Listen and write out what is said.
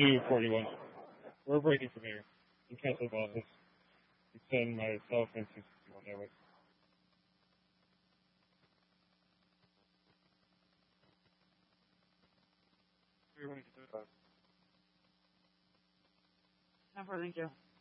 241. We're breaking from here. You can't live on this. You send myself and 261 Airways. No, thank you.